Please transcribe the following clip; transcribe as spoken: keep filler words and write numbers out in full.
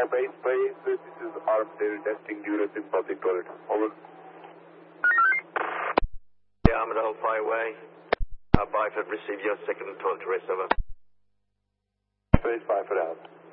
base, base, this is Armadale testing unit in public toilet. Over. Yeah, Armadale Flyway. Uh, Byford, receive your second toilet to rest, over. Base Byford out.